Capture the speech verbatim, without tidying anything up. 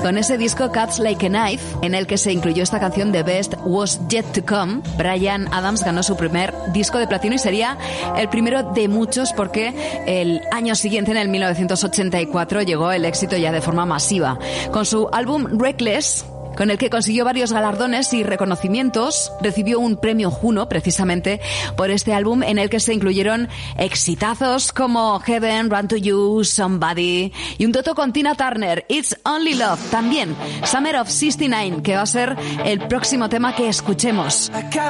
Con ese disco Cuts Like a Knife, en el que se incluyó esta canción The Best Was Yet to Come, Bryan Adams ganó su primer disco de platino y sería el primero de muchos porque el año siguiente, en el mil novecientos ochenta y cuatro, llegó el éxito ya de forma masiva. Con su álbum Reckless, con el que consiguió varios galardones y reconocimientos, recibió un premio Juno precisamente por este álbum, en el que se incluyeron exitazos como Heaven, Run to You, Somebody y un dueto con Tina Turner, It's Only Love. También Summer of sesenta y nueve, que va a ser el próximo tema que escuchemos.